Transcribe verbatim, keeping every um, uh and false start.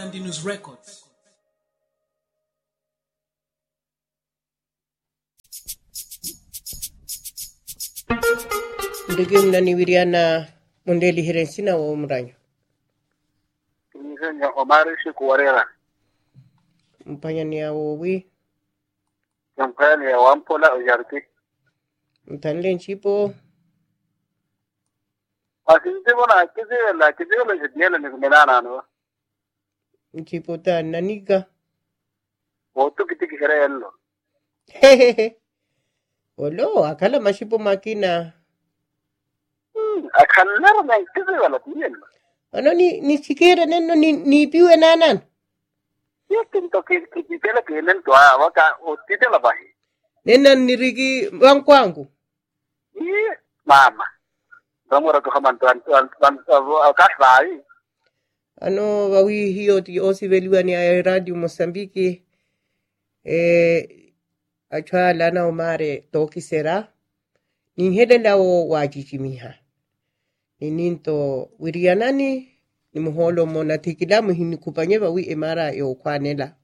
Nandi News Records. Ndege mnaniwiriana Mondeli Herensina wa umranyo. Nisenya Omari Shikuwarera. Mpanya ni ya wowi. Mpanya ni ya Wampola Ujarti. Mtanle nchipo. Asintibo na kiziwe la kiziwe la jidiele ni kumenana ano. Nchipo ta nanika. Otu kitiki kere yello. Hehehe. Olo, akala mashipo makina. Hmm, akalera na kiziwe la tiyello. Ano ni ni chikere neno ni ni piwe nanan. Yekin to kititele kenen to a waka otitela bahi. Nena nirigi wangkwangu. Ye mama. Ramora ko haman to an an akash bai. Ano wawi hiyo ti osiveliwa ni ya Radio Mosambiki. Eh achwa lana omare toki sera. Ninhele lao wajijimiha. Nininto wirianani ni muholo mona tikila muhini kupanyeba wi emara yo kwanela.